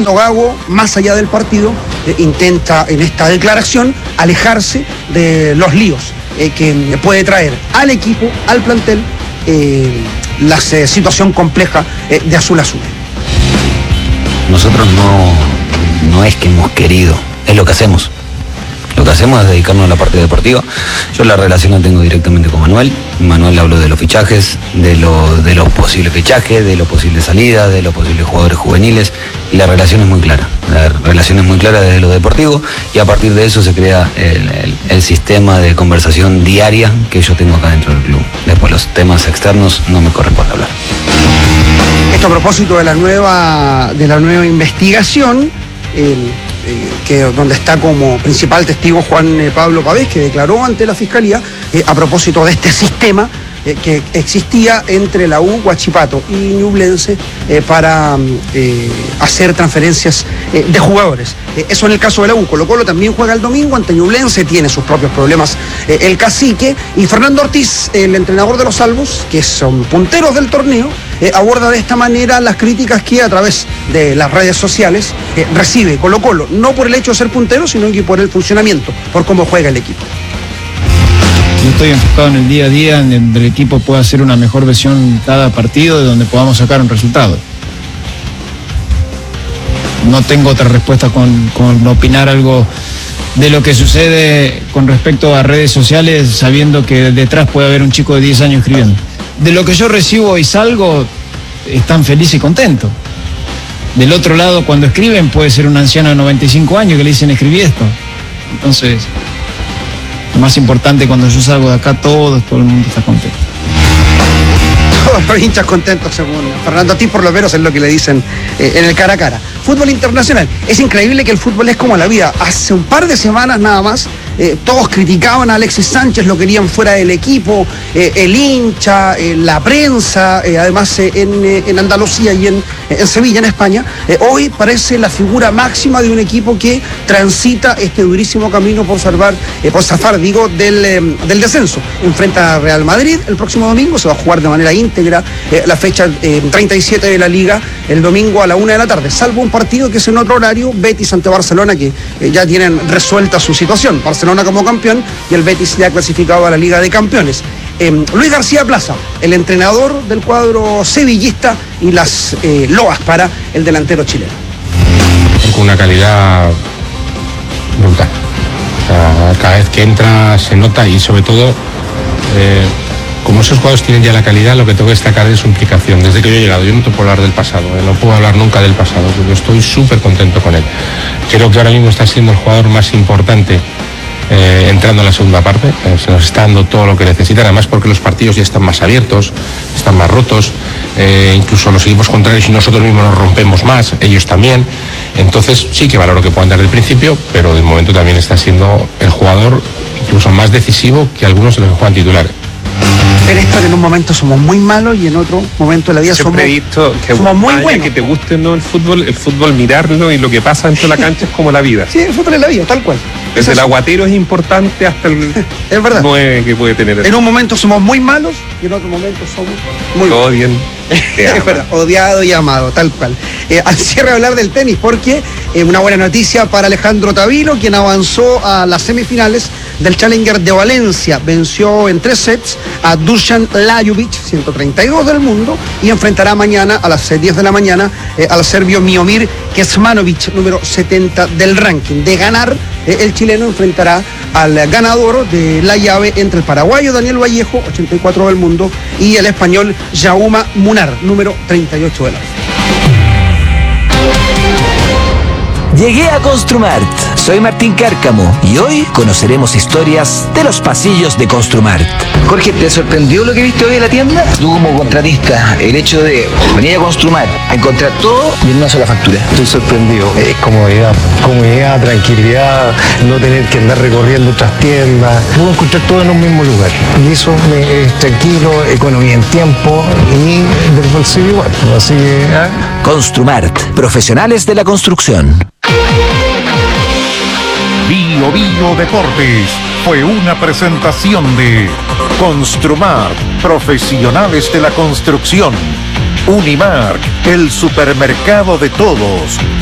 Fernando Gago, más allá del partido, intenta en esta declaración alejarse de los líos que puede traer al equipo, al plantel, la situación compleja de Azul Azul. Nosotros no es que hemos querido, es lo que hacemos. Lo que hacemos es dedicarnos a la parte deportiva. Yo la relación la tengo directamente con Manuel. Manuel habló de los fichajes, de los posibles fichajes, de los posibles salidas, de los posibles jugadores juveniles. Y la relación es muy clara. La relación es muy clara desde lo deportivo y a partir de eso se crea el sistema de conversación diaria que yo tengo acá dentro del club. Después los temas externos no me corresponde hablar. Esto a propósito de la nueva investigación, donde está como principal testigo Juan Pablo Pavés, que declaró ante la Fiscalía a propósito de este sistema que existía entre la U, Huachipato y Ñublense para hacer transferencias de jugadores. Eso en el caso de la U. Colo-Colo también juega el domingo ante Ñublense, tiene sus propios problemas el cacique, y Fernando Ortiz, el entrenador de los Salvos, que son punteros del torneo, aborda de esta manera las críticas que a través de las redes sociales recibe Colo-Colo, no por el hecho de ser puntero, sino que por el funcionamiento, por cómo juega el equipo. Yo estoy enfocado en el día a día, en donde el equipo pueda hacer una mejor versión cada partido, de donde podamos sacar un resultado. No tengo otra respuesta con opinar algo de lo que sucede con respecto a redes sociales, sabiendo que detrás puede haber un chico de 10 años escribiendo. De lo que yo recibo y salgo, están felices y contentos. Del otro lado, cuando escriben, puede ser un anciano de 95 años que le dicen escribí esto. Entonces, lo más importante, cuando yo salgo de acá, todo el mundo está contento. Todos los hinchas contentos, según Fernando Ortiz, por lo menos es lo que le dicen en el cara a cara. Fútbol internacional. Es increíble que el fútbol es como la vida. Hace un par de semanas nada más, todos criticaban a Alexis Sánchez, lo querían fuera del equipo, el hincha, la prensa, además en Andalucía y en Sevilla, en España. Hoy parece la figura máxima de un equipo que transita este durísimo camino por zafar del descenso. Enfrenta a Real Madrid el próximo domingo, se va a jugar de manera íntegra la fecha 37 de la Liga el domingo a la 1 de la tarde, salvo un partido que es en otro horario, Betis ante Barcelona, que ya tienen resuelta su situación. Barcelona como campeón y el Betis ya clasificado a la Liga de Campeones. Luis García Plaza, el entrenador del cuadro sevillista, y las loas para el delantero chileno. Con una calidad brutal. O sea, cada vez que entra se nota, y sobre todo, como esos jugadores tienen ya la calidad, lo que tengo que destacar es su implicación. Desde que yo he llegado, yo no te puedo hablar del pasado, no puedo hablar nunca del pasado, porque estoy súper contento con él. Creo que ahora mismo está siendo el jugador más importante entrando en la segunda parte. Se nos está dando todo lo que necesitan, además porque los partidos ya están más abiertos, están más rotos, incluso los equipos contrarios y nosotros mismos nos rompemos más, ellos también. Entonces sí que valoro que puedan dar el principio, pero de momento también está siendo el jugador incluso más decisivo que algunos de los que juegan titulares. En esto, que en un momento somos muy malos y en otro momento de la vida somos muy buenos. Que te guste, ¿no? El fútbol mirarlo, y lo que pasa dentro de la cancha es como la vida. Sí, el fútbol es la vida, tal cual. Desde el aguatero es importante hasta el es verdad. 9 que puede tener. En un momento somos muy malos y en otro momento somos muy buenos. Odian. Es verdad, odiado y amado, tal cual. Al cierre, hablar del tenis, porque una buena noticia para Alejandro Tavilo, quien avanzó a las semifinales del Challenger de Valencia. Venció en 3 sets a Dusan Lajovic, 132 del mundo, y enfrentará mañana a las 10 de la mañana al serbio Miomir Kecmanovic, número 70 del ranking. De ganar, el chileno enfrentará al ganador de la llave entre el paraguayo Daniel Vallejo, 84 del mundo, y el español Jaume Munar, número 38 del ranking. Llegué a Construmart. Soy Martín Cárcamo y hoy conoceremos historias de los pasillos de Construmart. Jorge, ¿te sorprendió lo que viste hoy en la tienda? Tú como contratista, el hecho de venir a Construmart, a encontrar todo y en una sola factura. Estoy sorprendido. Es comodidad, tranquilidad, no tener que andar recorriendo otras tiendas. Puedo encontrar todo en un mismo lugar. Y eso es tranquilo, economía en tiempo y del bolsillo igual. Así que, Construmart, profesionales de la construcción. Bio Deportes fue una presentación de Construmart, profesionales de la construcción. Unimark, el supermercado de todos.